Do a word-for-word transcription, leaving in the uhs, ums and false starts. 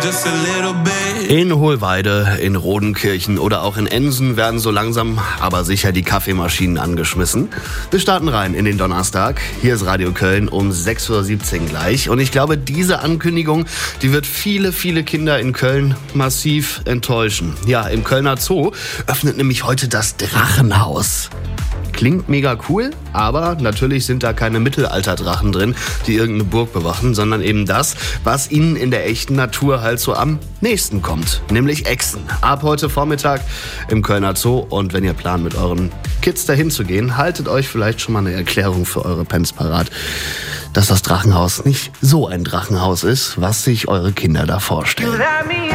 In Hohlweide, in Rodenkirchen oder auch in Ensen werden so langsam aber sicher die Kaffeemaschinen angeschmissen. Wir starten rein in den Donnerstag. Hier ist Radio Köln um sechs Uhr siebzehn gleich. Und ich glaube, diese Ankündigung, die wird viele, viele Kinder in Köln massiv enttäuschen. Ja, im Kölner Zoo öffnet nämlich heute das Drachenhaus. Klingt mega cool, aber natürlich sind da keine Mittelalterdrachen drin, die irgendeine Burg bewachen, sondern eben das, was ihnen in der echten Natur halt so am nächsten kommt, nämlich Echsen. Ab heute Vormittag im Kölner Zoo, und wenn ihr plant, mit euren Kids dahin zu gehen, haltet euch vielleicht schon mal eine Erklärung für eure Pens parat, dass das Drachenhaus nicht so ein Drachenhaus ist, was sich eure Kinder da vorstellen.